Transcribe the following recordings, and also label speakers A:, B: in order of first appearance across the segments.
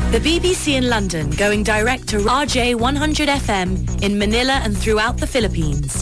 A: The BBC in London going direct to RJ 100 FM in Manila and throughout the Philippines.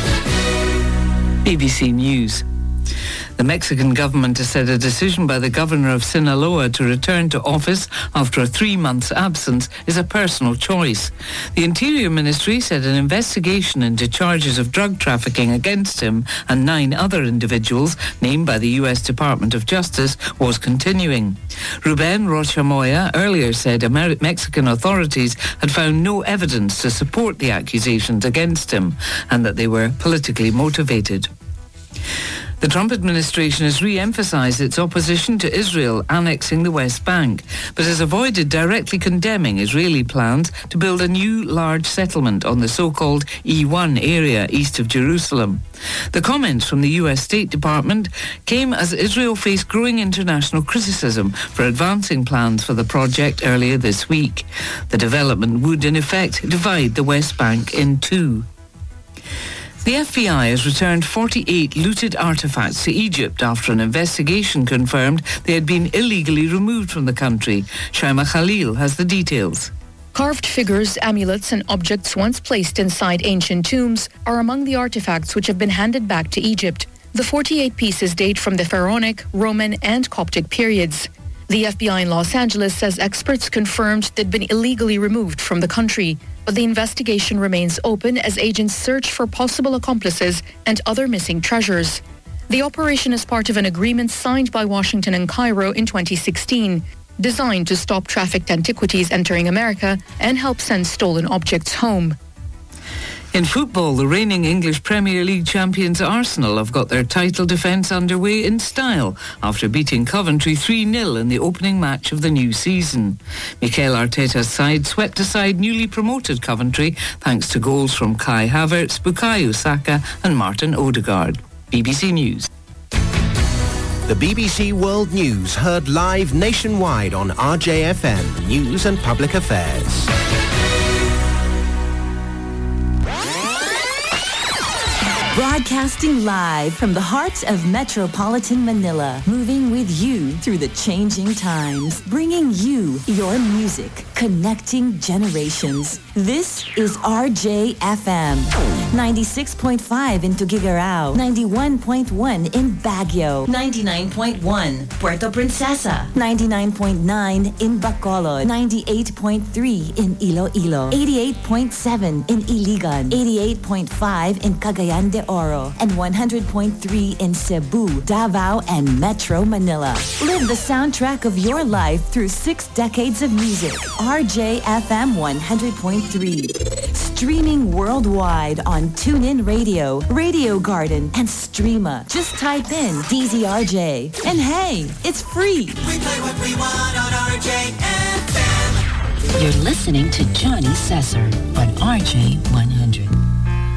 B: BBC News. The Mexican government has said a decision by the governor of Sinaloa to return to office after a 3-month absence is a personal choice. The Interior Ministry said an investigation into charges of drug trafficking against him and 9 other individuals named by the U.S. Department of Justice was continuing. Ruben Rocha Moya earlier said Mexican authorities had found no evidence to support the accusations against him and that they were politically motivated. The Trump administration has re-emphasized its opposition to Israel annexing the West Bank, but has avoided directly condemning Israeli plans to build a new large settlement on the so-called E1 area east of Jerusalem. The comments from the US State Department came as Israel faced growing international criticism for advancing plans for the project earlier this week. The development would, in effect, divide the West Bank in two. The FBI has returned 48 looted artefacts to Egypt after an investigation confirmed they had been illegally removed from the country. Shaima Khalil has the details.
C: Carved figures, amulets and objects once placed inside ancient tombs are among the artifacts which have been handed back to Egypt. The 48 pieces date from the Pharaonic, Roman and Coptic periods. The FBI in Los Angeles says experts confirmed they'd been illegally removed from the country, but the investigation remains open as agents search for possible accomplices and other missing treasures. The operation is part of an agreement signed by Washington and Cairo in 2016, designed to stop trafficked antiquities entering America and help send stolen objects home.
B: In football, the reigning English Premier League champions Arsenal have got their title defence underway in style after beating Coventry 3-0 in the opening match of the new season. Mikel Arteta's side swept aside newly promoted Coventry thanks to goals from Kai Havertz, Bukayo Saka and Martin Odegaard. BBC News.
D: The BBC World News heard live nationwide on RJFM News and Public Affairs.
E: Broadcasting live from the heart of metropolitan Manila, moving with you through the changing times, bringing you your music, connecting generations. This is RJFM, 96.5 in Tuguegarao, 91.1 in Baguio, 99.1 Puerto Princesa, 99.9 in Bacolod, 98.3 in Iloilo, 88.7 in Iligan, 88.5 in Cagayan de Oro, and 100.3 in Cebu, Davao, and Metro Manila. Live the soundtrack of your life through 6 decades of music. RJFM 100.3. Streaming worldwide on TuneIn Radio, Radio Garden, and Streama. Just type in DZRJ. And hey, it's free.
F: We play what we want on RJFM.
G: You're listening to Johnny Sesser on RJ 100.